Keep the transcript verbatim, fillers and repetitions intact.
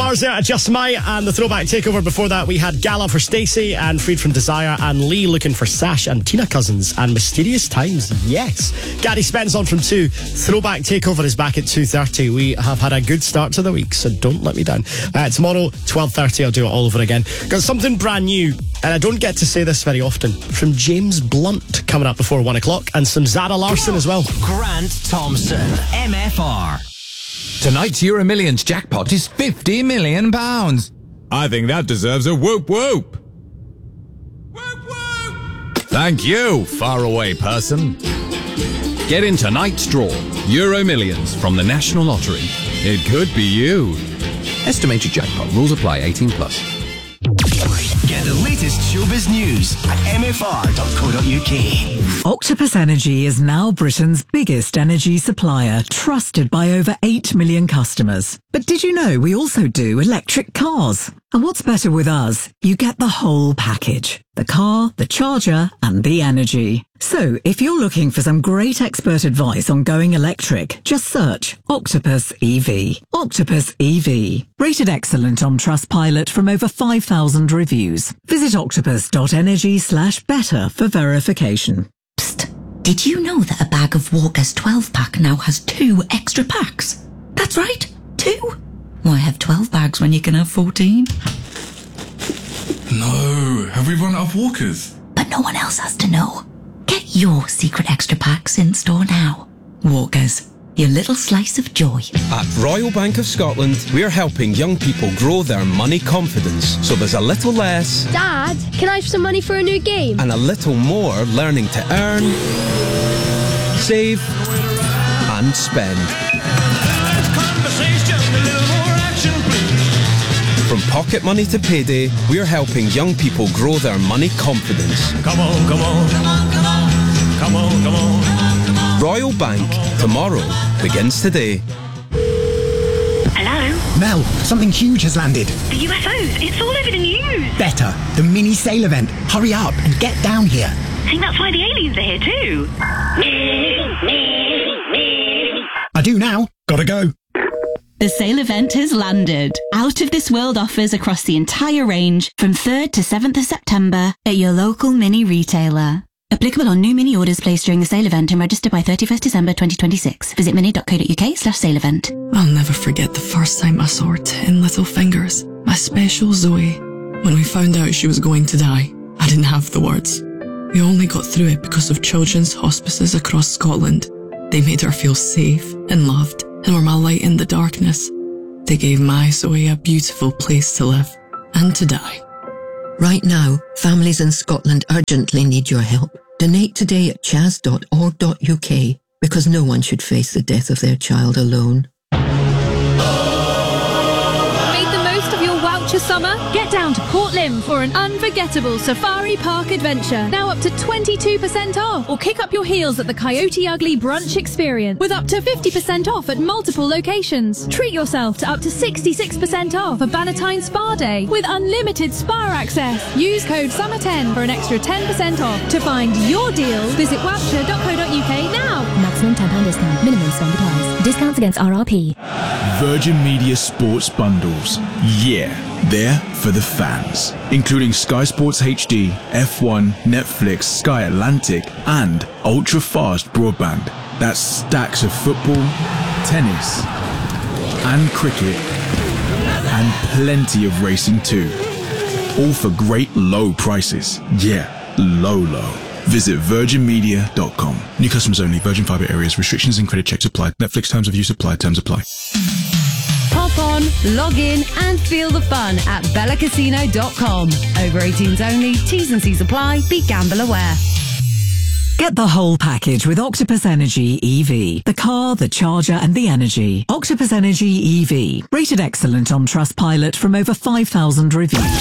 Mars there, Just My, and the Throwback Takeover. Before that, we had Gala for Stacey and Freed from Desire, and Lee looking for Sash and Tina Cousins and Mysterious Times. Yes. Gary Spence on from two. Throwback Takeover is back at two thirty. We have had a good start to the week, so don't let me down. Uh, tomorrow, twelve thirty, I'll do it all over again. Got something brand new, and I don't get to say this very often, from James Blunt coming up before one o'clock, and some Zara Larsson as well. Grant Thompson, M F R. Tonight's Euro Millions jackpot is fifty million pounds. I think that deserves a whoop whoop. Whoop whoop. Thank you, faraway person. Get in tonight's draw. Euro Millions from the National Lottery. It could be you. Estimated jackpot. Rules apply. eighteen plus. Get the latest showbiz news at m f r dot co dot u k. Octopus Energy is now Britain's biggest energy supplier, trusted by over eight million customers. But did you know we also do electric cars? And what's better with us? You get the whole package. The car, the charger, and the energy. So, if you're looking for some great expert advice on going electric, just search Octopus E V. Octopus E V. Rated excellent on Trustpilot from over five thousand reviews. Visit octopus.energy slash better for verification. Psst. Did you know that a bag of Walker's twelve pack now has two extra packs? That's right, two. Why have twelve bags when you can have fourteen? No, have we run out of Walkers? But no one else has to know. Get your secret extra packs in store now. Walkers, your little slice of joy. At Royal Bank of Scotland, we're helping young people grow their money confidence, so there's a little less... Dad, can I have some money for a new game? ...and a little more learning to earn, save and spend. From pocket money to payday, we're helping young people grow their money confidence. Come on, come on, come on, come on, come on, come on, come on. Royal Bank, tomorrow begins today. Hello? Mel, something huge has landed. The U F Os, it's all over the news. Better, the mini sail event. Hurry up and get down here. I think that's why the aliens are here too. I do now. Gotta go. The sale event has landed. Out of this world offers across the entire range from third to seventh of September at your local mini retailer. Applicable on new mini orders placed during the sale event and registered by thirty-first December twenty twenty-six. Visit mini dot co dot u k slash sale event. I'll never forget the first time I saw her ten little fingers. My special Zoe. When we found out she was going to die, I didn't have the words. We only got through it because of children's hospices across Scotland. They made her feel safe and loved and were my light in the darkness. They gave my Zoe a beautiful place to live and to die. Right now, families in Scotland urgently need your help. Donate today at chas dot org dot u k because no one should face the death of their child alone. Make the most of your voucher summer. Get down to Port Lympne for an unforgettable safari park adventure. Now up to twenty-two percent off. Or kick up your heels at the Coyote Ugly Brunch Experience with up to fifty percent off at multiple locations. Treat yourself to up to sixty-six percent off a Bannatyne Spa Day with unlimited spa access. Use code summer ten for an extra ten percent off. To find your deal, visit voucher dot co dot u k now. Maximum ten pounds discount. Minimum spend applies. Discounts against R R P. Virgin Media Sports Bundles. Yeah, they're for the fans. Including Sky Sports H D, F one, Netflix, Sky Atlantic, and ultra-fast broadband. That's stacks of football, tennis, and cricket, and plenty of racing too. All for great low prices. Yeah, low, low. Visit virgin media dot com. New customers only. Virgin Fibre areas. Restrictions and credit checks apply. Netflix terms of use apply. Terms apply. Pop on, log in and feel the fun at bella casino dot com. Over eighteens only. T's and C's apply. Be gamble aware. Get the whole package with Octopus Energy E V. The car, the charger and the energy. Octopus Energy E V. Rated excellent on Trustpilot from over five thousand reviews.